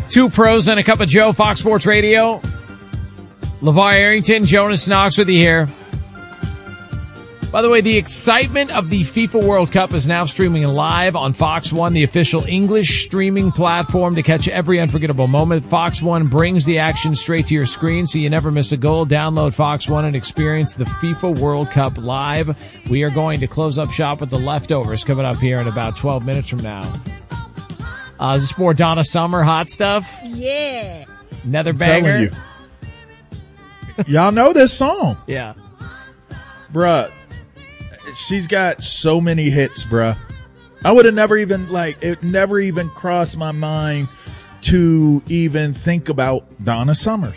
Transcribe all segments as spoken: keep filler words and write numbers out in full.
Two pros and a cup of Joe, Fox Sports Radio. LeVar Arrington, Jonas Knox with you here. By the way, the excitement of the FIFA World Cup is now streaming live on Fox One, the official English streaming platform to catch every unforgettable moment. Fox One brings the action straight to your screen so you never miss a goal. Download Fox One and experience the FIFA World Cup live. We are going to close up shop with the leftovers coming up here in about twelve minutes from now. Uh, is this more Donna Summer hot stuff? Yeah. Another banger? I'm telling you. Y'all know this song. Yeah. Bruh. She's got so many hits, bruh. I would have never even, like, it never even crossed my mind to even think about Donna Summers.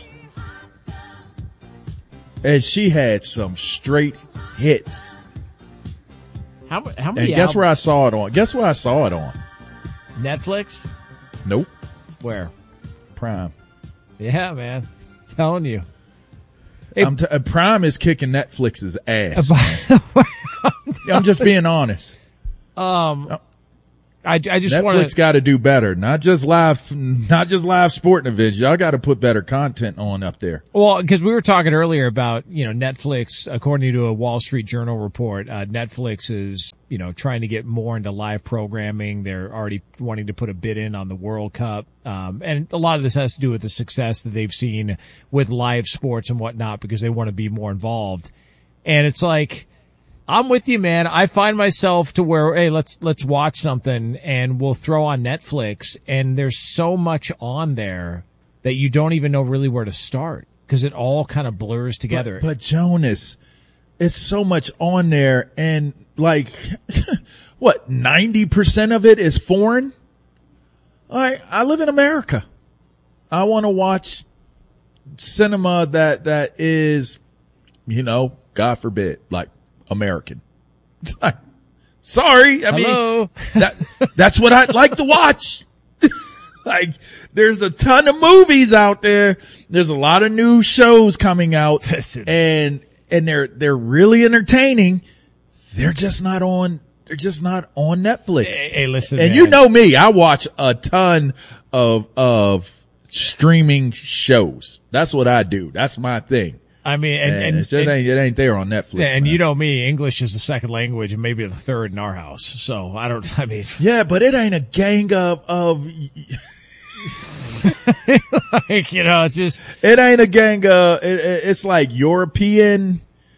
And she had some straight hits. How, how many And guess albums? where I saw it on? Guess where I saw it on? Netflix? Nope. Where? Prime. Yeah, man. Telling you. Hey, I'm t- uh, Prime is kicking Netflix's ass. by the way, I'm just being honest. Um, I, I just Netflix want to. got to do better. Not just live, not just live sporting events. Y'all got to put better content on up there. Well, because we were talking earlier about, you know, Netflix, according to a Wall Street Journal report, uh, Netflix is, you know, trying to get more into live programming. They're already wanting to put a bid in on the World Cup. Um, and a lot of this has to do with the success that they've seen with live sports and whatnot because they want to be more involved. And it's like, I'm with you, man. I find myself to where, hey, let's, let's watch something and we'll throw on Netflix and there's so much on there that you don't even know really where to start because it all kind of blurs together. But, but Jonas, it's so much on there and like, what, ninety percent of it is foreign? I, I live in America. I want to watch cinema that, that is, you know, God forbid, like, American. Sorry. I Hello? mean, that, that's what I'd like to watch. Like, there's a ton of movies out there. There's a lot of new shows coming out Listen. and, and they're, they're really entertaining. They're just not on, they're just not on Netflix. Hey, hey, listen, and man. you know me, I watch a ton of, of streaming shows. That's what I do. That's my thing. I mean, and, And, and, it just and, ain't, it ain't there on Netflix. and man. you know me, English is the second language and maybe the third in our house. So I don't, I mean, Yeah, but it ain't a gang of, of, like, you know, it's just, it ain't a gang of, it, it, it's like European,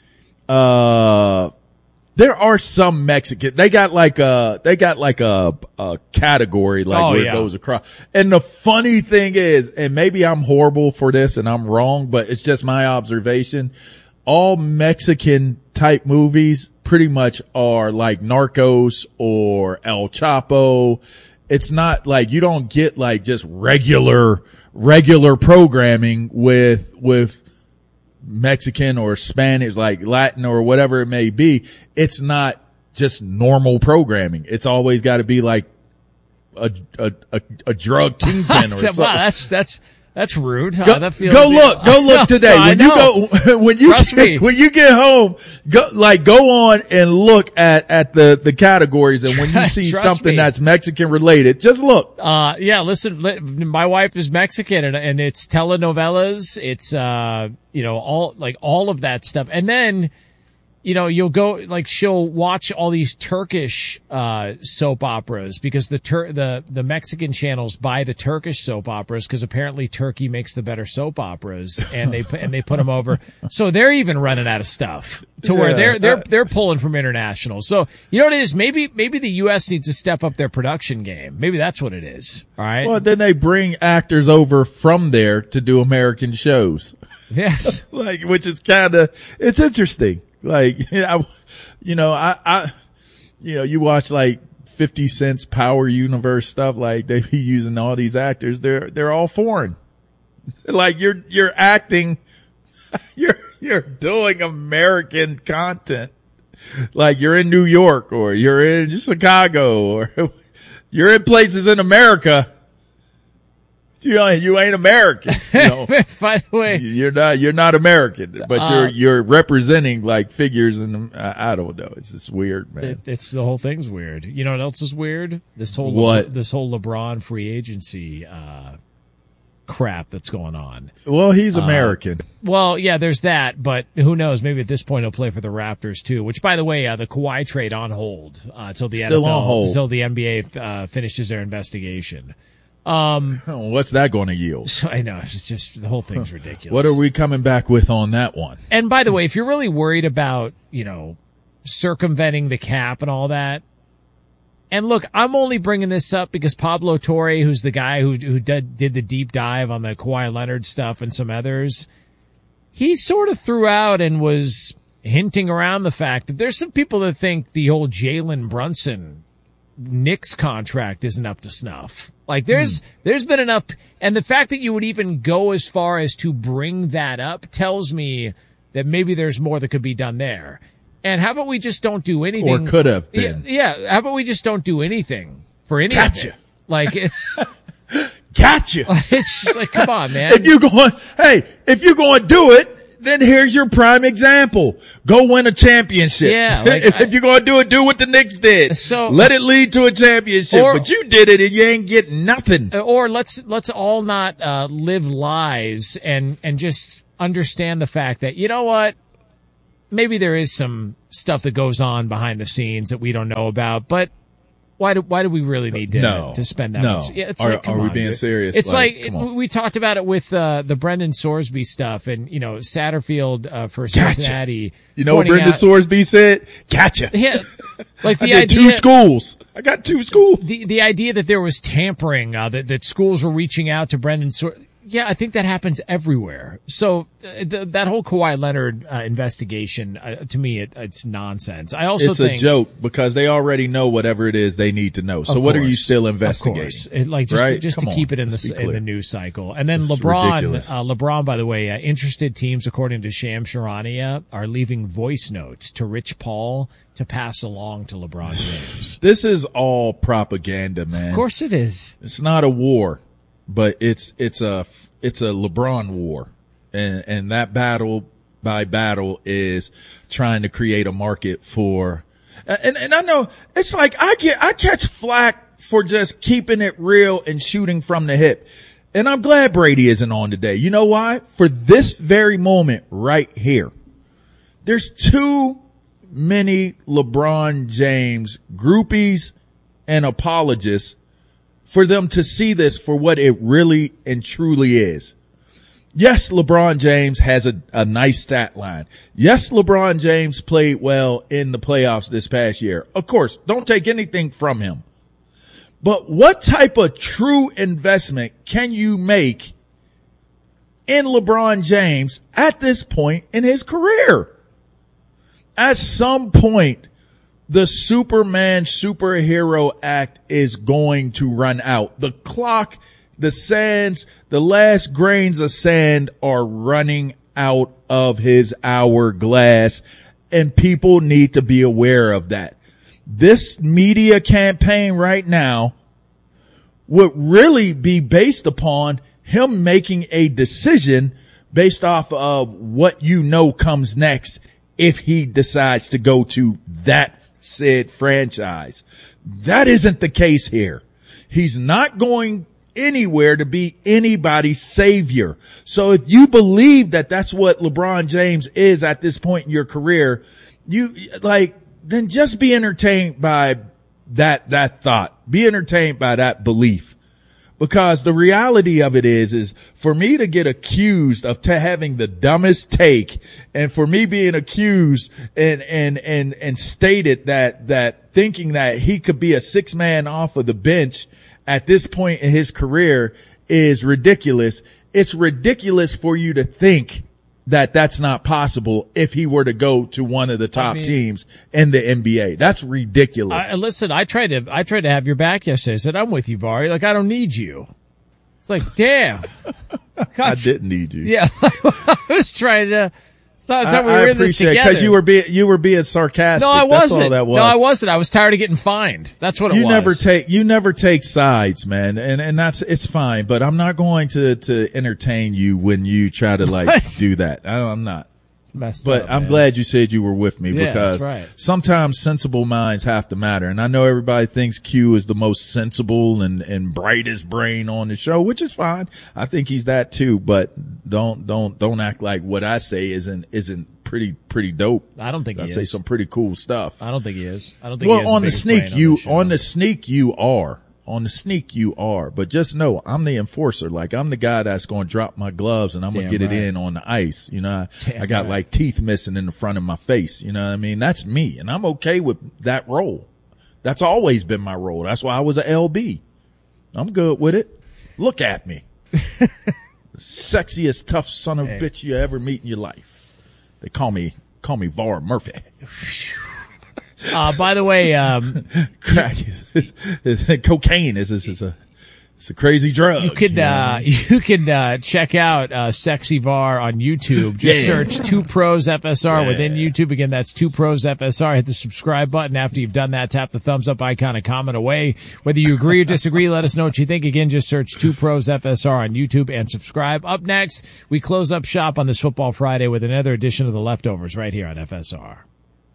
uh, there are some Mexican, they got like a, they got like a, a category like Oh, where yeah. it goes across. And the funny thing is, and maybe I'm horrible for this and I'm wrong, but it's just my observation. All Mexican type movies pretty much are like Narcos or El Chapo. It's not like you don't get like just regular, regular programming with, with Mexican or Spanish, like Latin or whatever it may be. It's not just normal programming. It's always got to be like a, a, a, a drug kingpin or something. wow, that's, that's, that's rude. Go, Uh, that feels, go look, go look today. No, I when you know. go, when you, Trust me. when you get home, go, like go on and look at, at the, the categories. And when you see Trust something me. that's Mexican related, just look. Uh, yeah, listen, li- my wife is Mexican and, and it's telenovelas. It's, uh, you know, all, like all of that stuff. And then, you know, you'll go, like, she'll watch all these Turkish, uh, soap operas because the Tur- the, the Mexican channels buy the Turkish soap operas because apparently Turkey makes the better soap operas and they, put and they put them over. So they're even running out of stuff to where Yeah, they're, they're, uh, they're pulling from international. So, you know what it is? Maybe, maybe the U S needs to step up their production game. Maybe that's what it is. All right. Well, then they bring actors over from there to do American shows. Yes. Like, which is kind of, it's interesting. Like, you know, you know, I, I, you know, you watch like fifty Cent's Power Universe stuff, like they be using all these actors. They're, they're all foreign. Like you're, you're acting, you're, you're doing American content. Like you're in New York or you're in Chicago or you're in places in America. You ain't, you ain't American. You know? By the way, You're not, you're not American, but Uh, you're, you're representing like figures and I, I don't know. It's just weird, man. It, it's the whole thing's weird. You know what else is weird? This whole What? this whole LeBron free agency uh crap that's going on. Well, he's American. Uh, well, yeah, there's that, but who knows? Maybe at this point he'll play for the Raptors too. Which, by the way, uh, the Kawhi trade on hold uh, till the Still N F L, on hold. until the N B A uh, finishes their investigation. Um, oh, what's that going to yield? I know, it's just the whole thing's ridiculous. What are we coming back with on that one? And by the way, if you're really worried about, you know, circumventing the cap and all that, and look, I'm only bringing this up because Pablo Torre, who's the guy who who did, did the deep dive on the Kawhi Leonard stuff and some others, he sort of threw out and was hinting around the fact that there's some people that think the old Jalen Brunson Knicks contract isn't up to snuff. Like there's, hmm. there's been enough, and the fact that you would even go as far as to bring that up tells me that maybe there's more that could be done there. And how about we just don't do anything? Or could have been. Yeah, yeah, how about we just don't do anything for any gotcha. of it? Like it's, gotcha. It's just like, come on, man. If you're going, hey, if you're going to do it, then here's your prime example. Go win a championship. Yeah. Like if, I, if you're going to do it, do what the Knicks did. So let it lead to a championship. Or, but you did it and you ain't getting nothing. Or let's, let's all not, uh, live lies and, and just understand the fact that, you know what? Maybe there is some stuff that goes on behind the scenes that we don't know about, but why do why do we really need to no, to spend that no. much? Yeah, it's are, like, come are we on, being dude. serious? It's like, like it, we talked about it with uh, the Brendan Sorsby stuff, and you know Satterfield uh, for Cincinnati. Gotcha. You know what Brendan out, Sorsby said? Gotcha. Yeah, like the I did idea, two schools. I got two schools. The the idea that there was tampering, uh, that that schools were reaching out to Brendan Sorsby. Yeah, I think that happens everywhere. So uh, th- that whole Kawhi Leonard uh, investigation, uh, to me, it, it's nonsense. I also it's think it's a joke because they already know whatever it is they need to know. So what course, are you still investigating? Of course. It, like just right? to, just Come to on, keep it in the in the news cycle. And then it's LeBron, ridiculous. uh, LeBron, by the way, uh, interested teams, according to Shams Charania, are leaving voice notes to Rich Paul to pass along to LeBron James. This is all propaganda, man. Of course it is. It's not a war, but it's it's a it's a LeBron war, and and that battle by battle is trying to create a market for. And and I know it's like I get I catch flack for just keeping it real and shooting from the hip. And I'm glad Brady isn't on today. You know why? For this very moment right here, there's too many LeBron James groupies and apologists for them to see this for what it really and truly is. Yes, LeBron James has a, a nice stat line. Yes, LeBron James played well in the playoffs this past year. Of course, don't take anything from him. But what type of true investment can you make in LeBron James at this point in his career? At some point, the Superman superhero act is going to run out. The clock, the sands, the last grains of sand are running out of his hourglass, and people need to be aware of that. This media campaign right now would really be based upon him making a decision based off of what you know comes next if he decides to go to that said franchise. That isn't the case here. He's not going anywhere to be anybody's savior. So if you believe that that's what LeBron James is at this point in your career, you like, then just be entertained by that, that thought. Be entertained by that belief. Because the reality of it is, is for me to get accused of to having the dumbest take, and for me being accused and, and, and, and stated that, that thinking that he could be a six man off of the bench at this point in his career is ridiculous. It's ridiculous for you to think that that's not possible if he were to go to one of the top I mean, teams in the N B A. That's ridiculous. I, listen, I tried to, I tried to have your back yesterday. I said, I'm with you, Vari. Like, I don't need you. It's like, damn. I didn't need you. Yeah. I was trying to, thought, thought we were I in this together. Because you were being, you were being sarcastic. No, I wasn't. That's all that was. No, I wasn't. I was tired of getting fined. That's what it you was. You never take, you never take sides, man. And, and that's, it's fine, but I'm not going to, to entertain you when you try to like what? do that. I, I'm not. messed but up. I'm man. glad you said you were with me Yeah, because that's right. sometimes sensible minds have to matter. And I know everybody thinks Q is the most sensible and, and brightest brain on the show, which is fine. I think he's that too, but don't, don't, don't act like what I say isn't, isn't pretty, pretty dope. I don't think I he say is. some pretty cool stuff. I don't think he is. I don't think he Well, is on the biggest sneak, brain you, on the, show. on the sneak, you are. On the sneak, you are. But just know, I'm the enforcer. Like, I'm the guy that's going to drop my gloves and I'm going Damn to get right. it in on the ice. You know, Damn I got right. like teeth missing in the front of my face. You know what I mean? That's me. And I'm okay with that role. That's always been my role. That's why I was a L B. I'm good with it. Look at me. Sexiest, tough son of a Hey. bitch you ever meet in your life. They call me, call me Var Murphy. Uh, by the way, um, Crack is, is, is cocaine is, is, is a, it's a crazy drug. you could, you know what I uh, mean? you could, uh, check out, uh, Sexy Var on YouTube. Just Yeah. search Two Pros F S R Yeah. within YouTube. Again, that's Two Pros F S R. Hit the subscribe button. After you've done that, tap the thumbs up icon and comment away. Whether you agree or disagree, let us know what you think. Again, just search Two Pros F S R on YouTube and subscribe. Up next, we close up shop on this Football Friday with another edition of The Leftovers right here on F S R.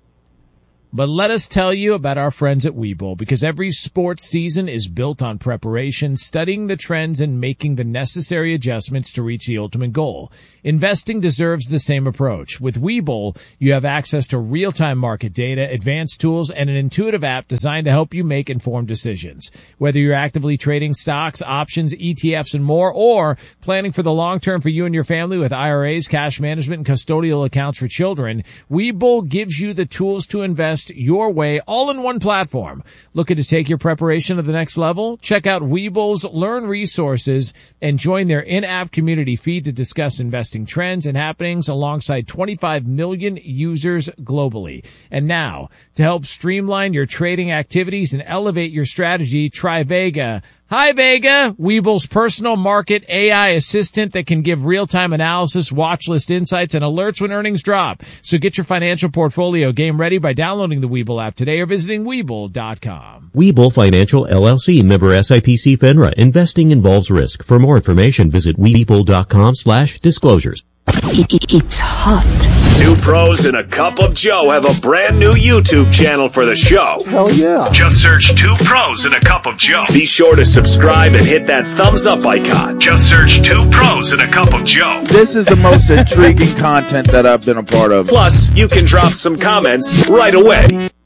But let us tell you about our friends at Webull, because every sports season is built on preparation, studying the trends, and making the necessary adjustments to reach the ultimate goal. Investing deserves the same approach. With Webull, you have access to real-time market data, advanced tools, and an intuitive app designed to help you make informed decisions. Whether you're actively trading stocks, options, E T Fs, and more, or planning for the long term for you and your family with I R As, cash management, and custodial accounts for children, Webull gives you the tools to invest your way, all in one platform. Looking to take your preparation to the next level? Check out Webull's Learn Resources and join their in-app community feed to discuss investing trends and happenings alongside twenty-five million users globally. And now, to help streamline your trading activities and elevate your strategy, try Vega. Hi Vega, Webull's personal market A I assistant that can give real-time analysis, watch list insights, and alerts when earnings drop. So get your financial portfolio game ready by downloading the Webull app today or visiting Webull dot com. Webull Financial L L C, member S I P C FINRA. Investing involves risk. For more information, visit Webull dot com slash disclosures. It's hot. Two pros and a cup of Joe have a brand new YouTube channel for the show. Hell yeah. Just search Two Pros and a Cup of Joe. Be sure to subscribe and hit that thumbs up icon. Just search Two Pros and a Cup of Joe. This is the most intriguing content that I've been a part of. Plus, you can drop some comments right away.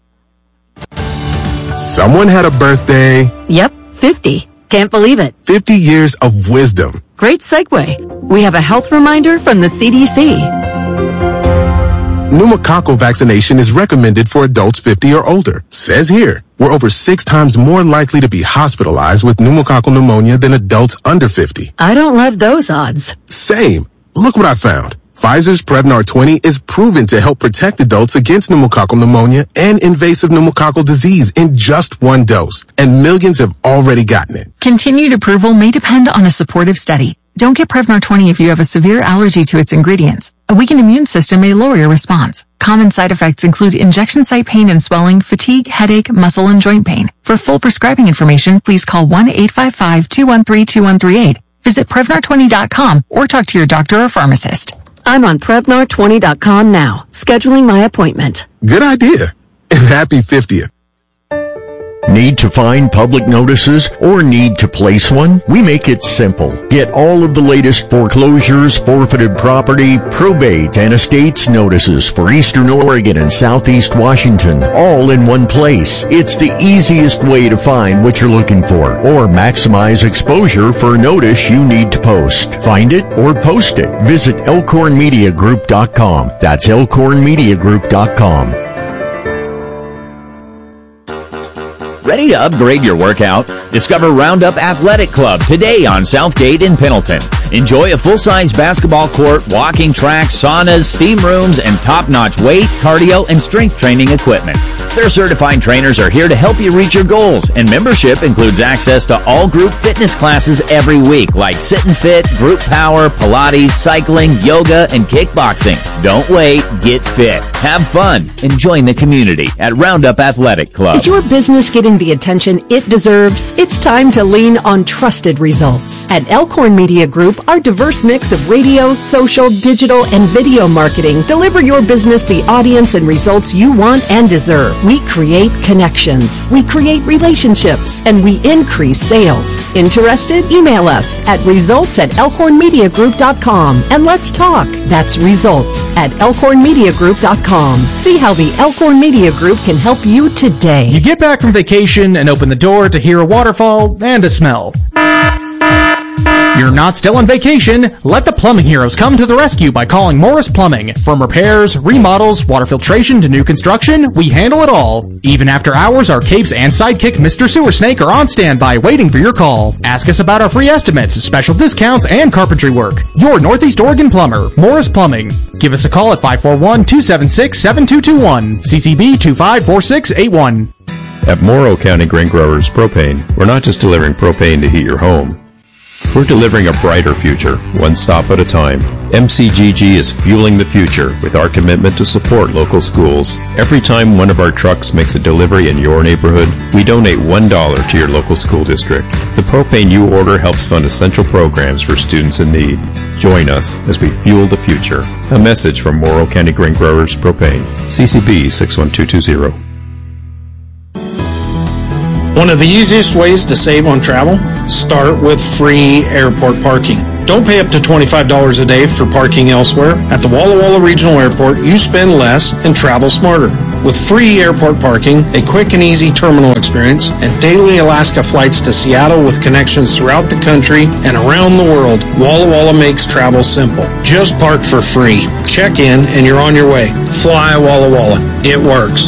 Someone had a birthday. Yep, fifty. Can't believe it. fifty years of wisdom. Great segue. We have a health reminder from the C D C. Pneumococcal vaccination is recommended for adults fifty or older. Says here, we're over six times more likely to be hospitalized with pneumococcal pneumonia than adults under fifty. I don't love those odds. Same. Look what I found. Pfizer's Prevnar twenty is proven to help protect adults against pneumococcal pneumonia and invasive pneumococcal disease in just one dose. And millions have already gotten it. Continued approval may depend on a supportive study. Don't get Prevnar twenty if you have a severe allergy to its ingredients. A weakened immune system may lower your response. Common side effects include injection site pain and swelling, fatigue, headache, muscle, and joint pain. For full prescribing information, please call one eight five five, two one three, two one three eight. Visit Prevnar twenty dot com or talk to your doctor or pharmacist. I'm on Prevnar twenty dot com now, scheduling my appointment. Good idea. And happy fiftieth. Need to find public notices or need to place one? We make it simple. Get all of the latest foreclosures, forfeited property, probate, and estates notices for Eastern Oregon and Southeast Washington, all in one place. It's the easiest way to find what you're looking for or maximize exposure for a notice you need to post. Find it or post it. Visit elkhorn media group dot com. That's elkhorn media group dot com. Ready to upgrade your workout? Discover Roundup Athletic Club today on Southgate in Pendleton. Enjoy a full-size basketball court, walking track, saunas, steam rooms, and top-notch weight, cardio, and strength training equipment. Their certified trainers are here to help you reach your goals, and membership includes access to all group fitness classes every week, like Sit and Fit, Group Power, Pilates, cycling, yoga, and kickboxing. Don't wait, get fit, have fun, and join the community at Roundup Athletic Club. Is your business getting the attention it deserves? It's time to lean on trusted results. At Elkhorn Media Group, our diverse mix of radio, social, digital, and video marketing deliver your business the audience and results you want and deserve. We create connections, we create relationships, and we increase sales. Interested? Email us at results at elkhorn media group dot com and let's talk. That's results at elkhorn media group dot com. See how the Elkhorn Media Group can help you today. You get back from vacation and open the door to hear a waterfall and a smell. You're not still on vacation. Let the plumbing heroes come to the rescue by calling Morris Plumbing. From repairs, remodels, water filtration to new construction, we handle it all. Even after hours, our capes and sidekick Mister Sewer Snake are on standby waiting for your call. Ask us about our free estimates, special discounts, and carpentry work. Your Northeast Oregon plumber, Morris Plumbing. Give us a call at five four one, two seven six, seven two two one, C C B two five four six eight one. At Morrow County Grain Growers Propane, we're not just delivering propane to heat your home. We're delivering a brighter future, one stop at a time. M C G G is fueling the future with our commitment to support local schools. Every time one of our trucks makes a delivery in your neighborhood, we donate one dollar to your local school district. The propane you order helps fund essential programs for students in need. Join us as we fuel the future. A message from Morrow County Grain Growers Propane. C C B six one two two zero. One of the easiest ways to save on travel? Start with free airport parking. Don't pay up to twenty-five dollars a day for parking elsewhere. At the Walla Walla Regional Airport, you spend less and travel smarter. With free airport parking, a quick and easy terminal experience, and daily Alaska flights to Seattle with connections throughout the country and around the world, Walla Walla makes travel simple. Just park for free. Check in and you're on your way. Fly Walla Walla. It works.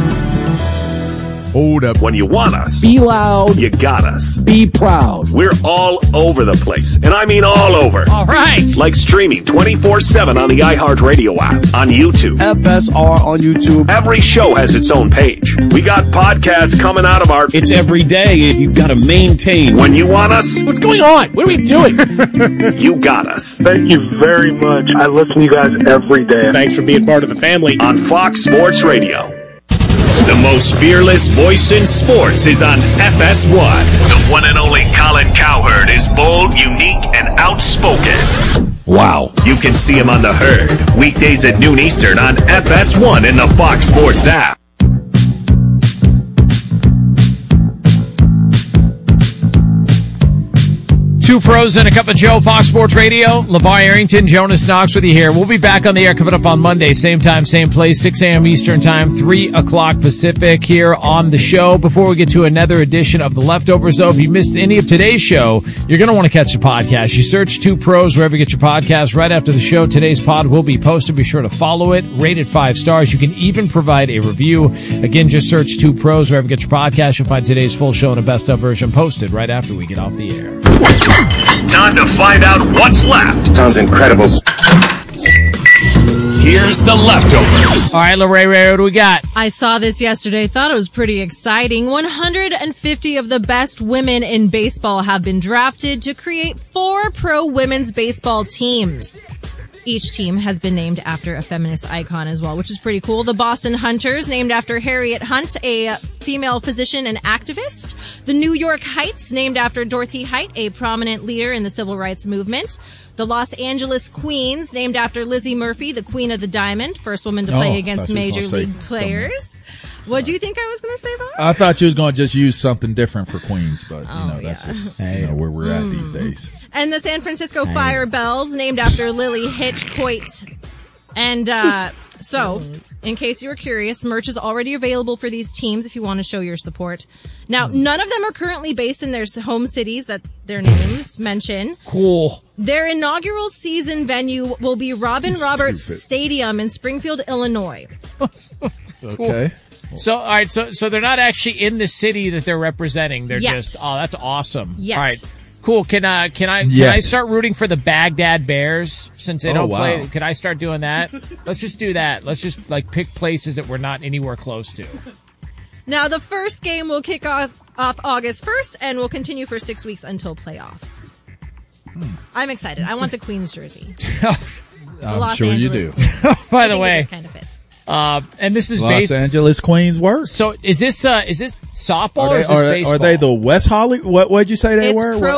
Hold up. When you want us, be loud. You got us. Be proud. We're all over the place, and I mean all over. All right. Like streaming twenty-four seven on the iHeartRadio app, on YouTube. F S R on YouTube. Every show has its own page. We got podcasts coming out of our... It's every day. You've got to maintain. When you want us... What's going on? What are we doing? You got us. Thank you very much. I listen to you guys every day. Thanks for being part of the family. On Fox Sports Radio. The most fearless voice in sports is on F S one. The one and only Colin Cowherd is bold, unique, and outspoken. Wow. You can see him on The Herd, weekdays at noon Eastern on F S one and the Fox Sports app. Two pros and a cup of Joe, Fox Sports Radio. LeVar Arrington, Jonas Knox with you here. We'll be back on the air coming up on Monday. Same time, same place, six a.m. Eastern time, three o'clock Pacific here on the show. Before we get to another edition of The Leftovers, though, if you missed any of today's show, you're going to want to catch the podcast. You search Two Pros wherever you get your podcast. Right after the show, today's pod will be posted. Be sure to follow it. Rate it five stars. You can even provide a review. Again, just search Two Pros wherever you get your podcast. You'll find today's full show and a best-of version posted right after we get off the air. Time to find out what's left. Sounds incredible. Here's the leftovers. All right, Lorraine, what do we got? I saw this yesterday. Thought it was pretty exciting. one hundred fifty of the best women in baseball have been drafted to create four pro women's baseball teams. Each team has been named after a feminist icon as well, which is pretty cool. The Boston Hunters, named after Harriet Hunt, a female physician and activist. The New York Heights, named after Dorothy Height, a prominent leader in the civil rights movement. The Los Angeles Queens, named after Lizzie Murphy, the Queen of the Diamond, first woman to play oh, against major league players. What do you think I was going to say, Bob? I thought you was going to just use something different for Queens, but oh, you know that's yeah. just you know, where we're at mm. these days. And the San Francisco Fire Bells, named after Lily Hitchcoit. And uh so, in case you were curious, merch is already available for these teams if you want to show your support. Now, none of them are currently based in their home cities that their names mention. Cool. Their inaugural season venue will be Robin Roberts Stupid. Stadium in Springfield, Illinois. Okay. Cool. So, all right, so so they're not actually in the city that they're representing. They're Yet. just, oh, that's awesome. Yet. All right. Cool. Can uh can I can Yes. I start rooting for the Baghdad Bears since they Oh, don't wow. play? Can I start doing that? Let's just do that. Let's just like pick places that we're not anywhere close to. Now, the first game will kick off, off August first and will continue for six weeks until playoffs. Hmm. I'm excited. I want the Queen's jersey. I'm Los sure Angeles. you do. By I the think way, it kind of fits. uh, and this is Los based. Angeles Queens works. So is this uh is this softball Are or they, is this are, they, baseball? are they the West Holly? What would you say they It's were? pro What?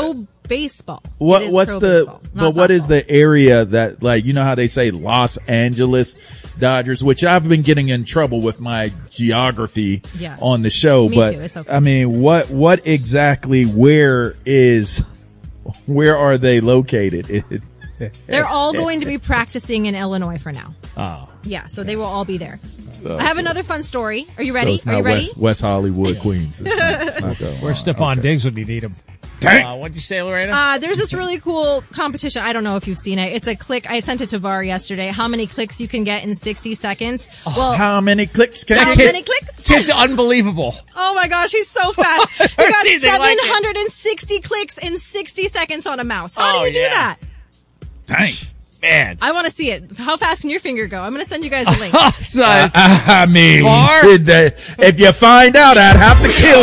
baseball. What It is what's pro the baseball, not but what softball. is the area that, like, you know how they say Los Angeles Dodgers, which I've been getting in trouble with my geography Yeah. on the show, Me but too, it's okay. I mean, what what exactly where is where are they located? They're all going to be practicing in Illinois for now. Oh. Yeah, so they will all be there. So- I have another fun story. Are you So ready? it's Are not you ready? West, West Hollywood, Queens. It's not, it's not that Where's one. Stephon Okay. Diggs when you need him? Dang. Uh, what'd you say, Lorena? Uh, there's this really cool competition. I don't know if you've seen it. It's a click. I sent it to Var yesterday. How many clicks you can get in sixty seconds? Well, How many clicks can how you many get? clicks? Kid's unbelievable. Oh my gosh, he's so fast. He got anything like it. seven hundred sixty clicks in sixty seconds on a mouse. How Oh, do you do yeah. that? Dang. Man. I want to see it. How fast can your finger go? I'm going to send you guys a link. So, I, I mean, Var? did they- if you find out, I'd have to kill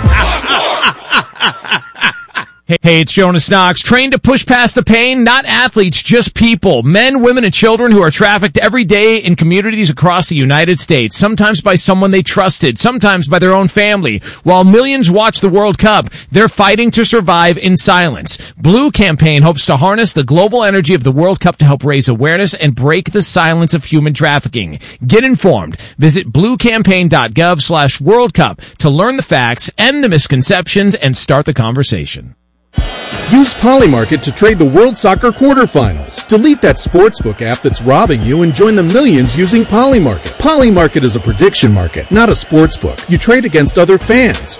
you. Hey, hey, it's Jonas Knox. Trained to push past the pain, not athletes, just people. Men, women, and children who are trafficked every day in communities across the United States. Sometimes by someone they trusted, sometimes by their own family. While millions watch the World Cup, they're fighting to survive in silence. Blue Campaign hopes to harness the global energy of the World Cup to help raise awareness and break the silence of human trafficking. Get informed. Visit bluecampaign.gov slash World Cup to learn the facts, end the misconceptions, and start the conversation. Use Polymarket to trade the World Soccer quarterfinals. Delete that sportsbook app that's robbing you and join the millions using Polymarket. Polymarket is a prediction market, not a sportsbook. You trade against other fans.